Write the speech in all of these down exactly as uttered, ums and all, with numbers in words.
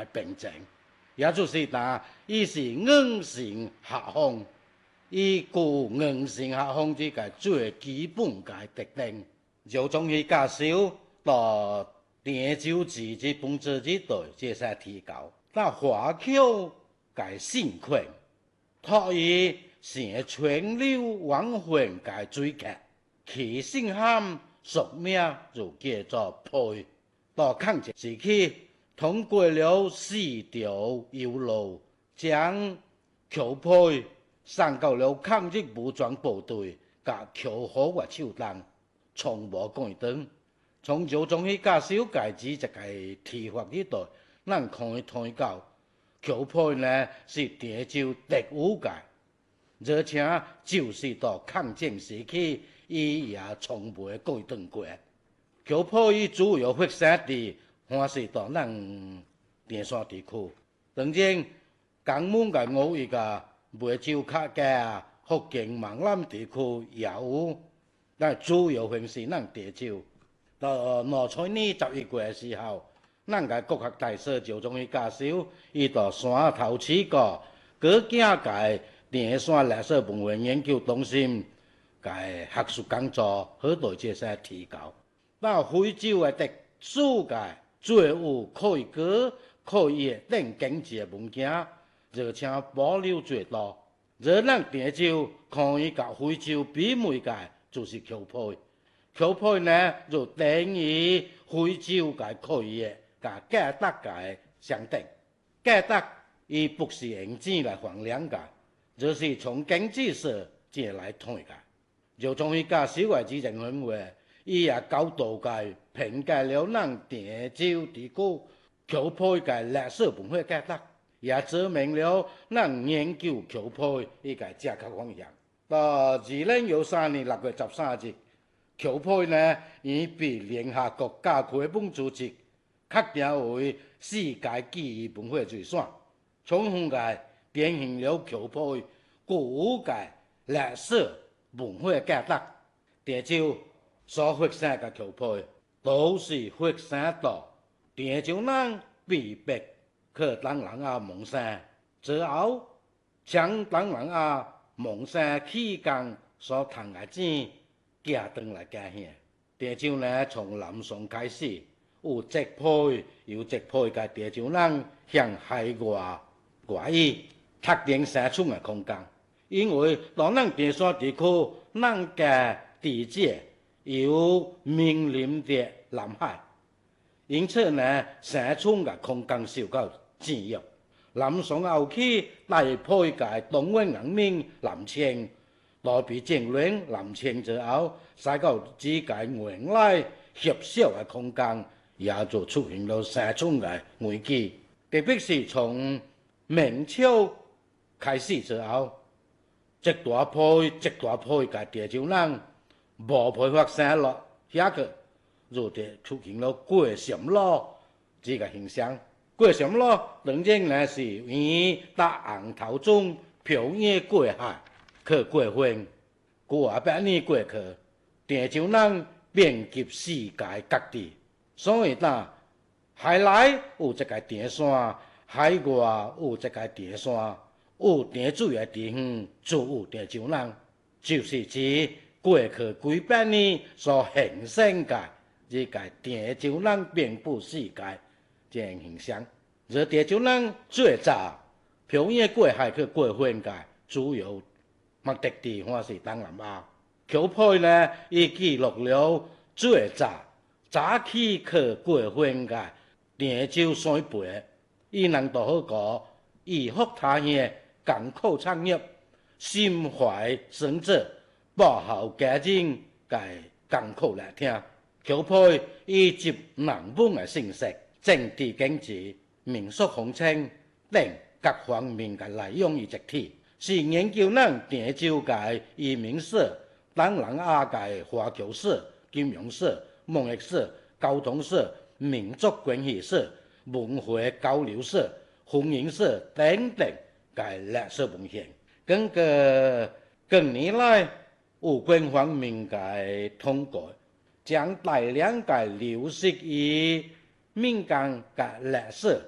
嘅病症，也就是打伊是硬性下風，伊固硬性下風之個最基本嘅特點，就從佢介紹到電酒字之本質之對，這些提高，但華僑嘅性權，托以成川流往返嘅追求，其性喊俗名就叫做配。到抗戰時期，通過了四條要路，將僑配送到了抗日武裝部隊及僑好嘅手中，從無改動。從就從去介紹介子就係提法呢度，咱可以睇到僑配呢是電酒特有嘅，而且就是到抗戰時期，伊也從未改動過。僑配伊主要發生地還是到咱電山地區，當然江門嘅澳域嘅梅州客家、福建閩南地區也有，但主要還是咱地州。到農曆年十一月嘅時候，咱嘅國學大師就總去介紹，伊到山頭起個各境嘅電山歷史文化研究中心嘅學術講座，好多這些提高。那非洲嘅特殊嘅最有可以歌、可以等經濟嘅物件，而且保留最多。而咱電州可以甲非洲媲美嘅，就是僑配。僑配呢就等於非洲嘅可以甲價值嘅相等。價值伊不是用錢來衡量嘅，就是從經濟上借來睇嘅。就從伊介紹嘅知識文化，伊也高度嘅評價了咱電州地區僑配嘅歷史文化價值，也證明了咱研究僑配伊個正確方向。到二零一三年六月十三日，僑配呢已被聯合國教科文組織確定為世界記憶文化遺產，充分嘅典現了僑配固有嘅歷史文化價值。電州所發生嘅僑配，都是發生到電州人被迫去東南亞謀生之後，將東南亞謀生期間所賺嘅錢寄轉來家鄉。電州呢，從南宋開始，有直配有直配嘅電州人向海外外移，特定生存嘅空間。因為當咱電山地區，咱嘅地界有面臨着南海，因此呢，生存嘅空間受到制約。南宋後期大批嘅東灣人民南遷，到被政亂南遷之後，使到之間原來狹小嘅空間，也就出現了生存嘅危機。特別是從明朝開始之後，一大批一大批嘅電州人無配發生落下去，就地出現了過SM佬這個現象。過SM佬當然呢是以搭紅頭中漂洋過海去過婚，過百年過去，電州人遍及世界各地，所以呢海內有一個電山，海外有一個電山，有電水嘅地方就有電州人，就是指過去幾百年所形成嘅這個電州人遍布世界這樣現象。而電州人最早漂洋過海去過婚嘅主要目的地還是東南亞。僑配呢，伊記錄了最早早期去過婚嘅電州水輩，伊能都好講以福他鄉港口產業，心懷深志，報效家人嘅港口來聽。僑配以及南本嘅信息、政治經濟、民俗風情等各方面嘅內容與集體，是研究咱電州嘅移民史、東南亞嘅華僑史、金融史、貿易史、交通史、民族關係史、文化交流史、婚姻史等等嘅歷史文獻。根據近年來有關方面嘅統計，將大量嘅流失於民間嘅歷史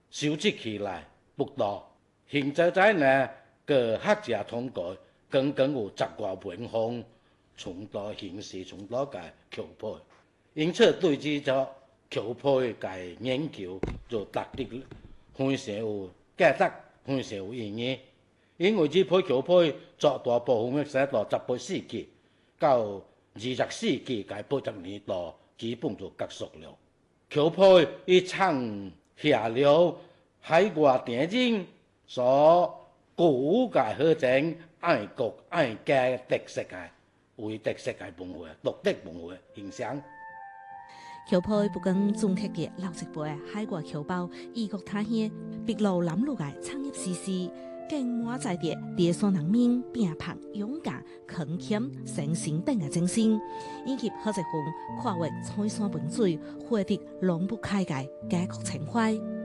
收集起来不多。现在在呢个学者统计，刚刚有十外万方从多形式，从多个曲配，因此对这个曲配嘅研究就特別非常有價值，非常有意義。因為這批曲配作大部分嘅寫到十八世紀到二十世紀嘅八十年代，基本就結束了。曲配伊創下了海外電影所古嘅好整愛國愛家嘅特色嘅為特色嘅文化、獨特文化形象。 曲配不僅總結嘅老一輩海外僑胞異國他鄉篳路藍縷嘅產業史詩，更滿載着烈所能面、拼搏、勇敢、勤儉、誠信等嘅精神，以及好一份跨越彩山笨水、獲得浪不開嘅家國情懷。